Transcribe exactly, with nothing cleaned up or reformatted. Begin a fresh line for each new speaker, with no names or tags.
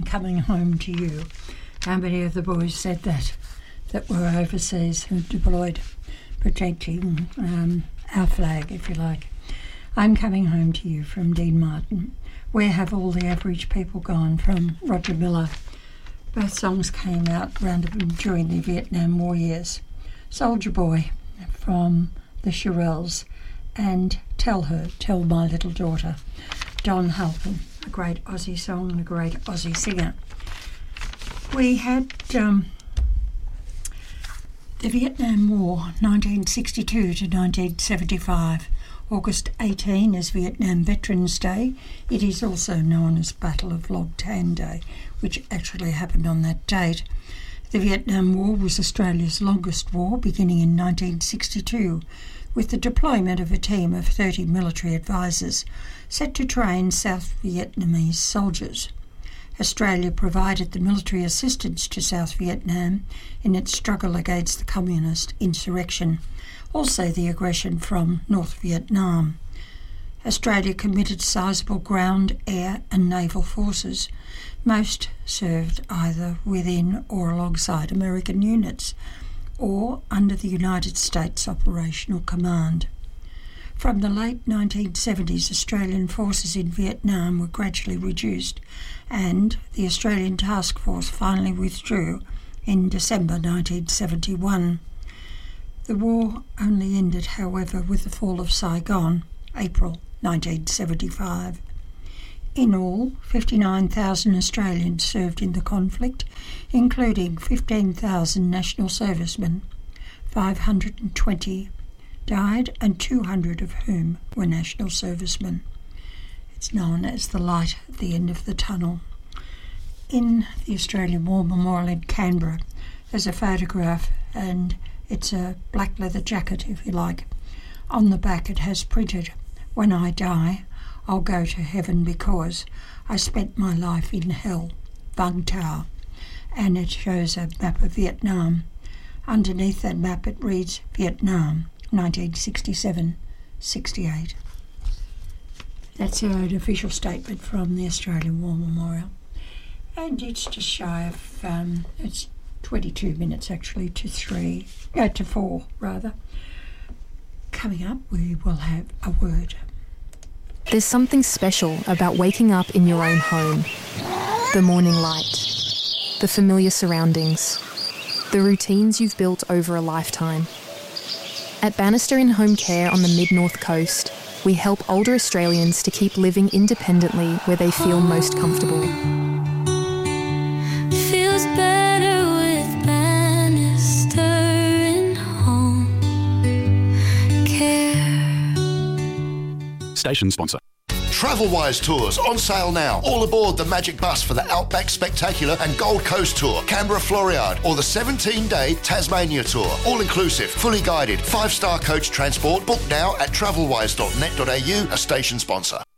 I'm coming home to you. How many of the boys said that, that were overseas who deployed protecting um, our flag, if you like? I'm coming home to you from Dean Martin. Where have all the average people gone? From Roger Miller. Both songs came out round during the Vietnam War years. Soldier Boy from the Shirelles and Tell Her, Tell My Little Daughter. Don Halpin, a great Aussie song and a great Aussie singer. We had um, the Vietnam War, nineteen sixty-two to nineteen seventy-five. August eighteenth is Vietnam Veterans Day. It is also known as Battle of Long Tan Day, which actually happened on that date. The Vietnam War was Australia's longest war, beginning in nineteen sixty-two, with the deployment of a team of thirty military advisors set to train South Vietnamese soldiers. Australia provided the military assistance to South Vietnam in its struggle against the communist insurrection, also the aggression from North Vietnam. Australia committed sizable ground, air and naval forces. Most served either within or alongside American units or under the United States Operational Command. From the late nineteen seventies, Australian forces in Vietnam were gradually reduced and the Australian Task Force finally withdrew in December nineteen seventy-one. The war only ended, however, with the fall of Saigon, April nineteen seventy-five. In all, fifty-nine thousand Australians served in the conflict, including fifteen thousand national servicemen. five hundred twenty died and two hundred of whom were national servicemen. It's known as the light at the end of the tunnel. In the Australian War Memorial in Canberra, there's a photograph, and it's a black leather jacket, if you like. On the back it has printed, "When I die, I'll go to heaven because I spent my life in hell, Vung Tau." And it shows a map of Vietnam. Underneath that map it reads Vietnam, nineteen sixty-seven sixty-eight. That's an official statement from the Australian War Memorial. And it's just shy of, um, it's twenty-two minutes actually to three, uh, to four rather. Coming up, we will have a word.
There's something special about waking up in your own home. The morning light, the familiar surroundings, the routines you've built over a lifetime. At Bannister in Home Care on the mid-north coast, we help older Australians to keep living independently where they feel most comfortable.
Feels better with Bannister in Home Care.
Station sponsor.
Travelwise Tours on sale now. All aboard the Magic Bus for the Outback Spectacular and Gold Coast Tour, Canberra Floriade, or the seventeen-day Tasmania Tour. All inclusive, fully guided, five-star coach transport. Book now at travelwise dot net dot a u, a station sponsor.